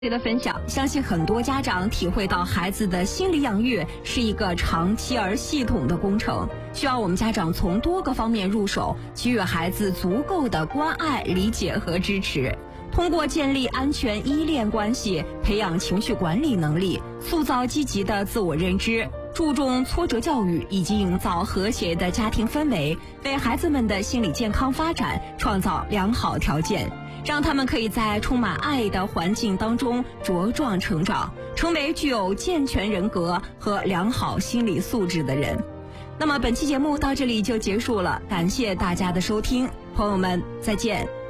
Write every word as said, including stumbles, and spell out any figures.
的分享，相信很多家长体会到孩子的心理养育是一个长期而系统的工程，需要我们家长从多个方面入手，给予孩子足够的关爱、理解和支持。通过建立安全依恋关系，培养情绪管理能力，塑造积极的自我认知，注重挫折教育以及营造和谐的家庭氛围，为孩子们的心理健康发展创造良好条件，让他们可以在充满爱的环境当中茁壮成长，成为具有健全人格和良好心理素质的人。那么本期节目到这里就结束了，感谢大家的收听，朋友们再见。